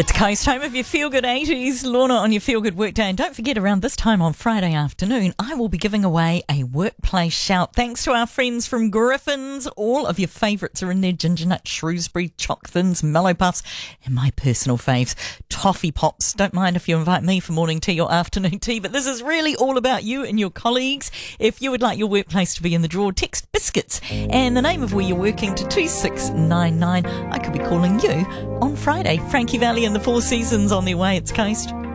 It's Coast, home of your feel-good 80s. Lorna on your feel-good workday. And don't forget, around this time on Friday afternoon, I will be giving away a workplace shout. Thanks to our friends from Griffins. All of your favourites are in there. Ginger Nut, Shrewsbury, Choc Thins, Mellow Puffs, and my personal faves, Toffee Pops. Don't mind if you invite me for morning tea or afternoon tea, but this is really all about you and your colleagues. If you would like your workplace to be in the draw, text biscuits and the name of where you're working to 2699. I could be calling you on Friday. Frankie Valli and the Four Seasons on their way. It's Coast.